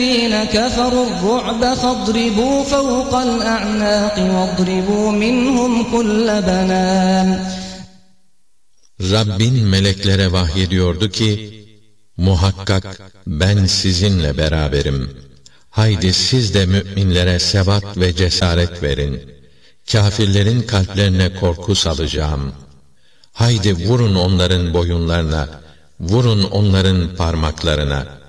كفروا الرعب فاضربوا فوق الأعناق واضربوا منهم كل بنان. Rabbin meleklere vahyediyordu ki, muhakkak ben sizinle beraberim. Haydi siz de müminlere sebat ve cesaret verin. Kâfirlerin kalplerine korku salacağım. Haydi vurun onların boyunlarına, vurun onların parmaklarına.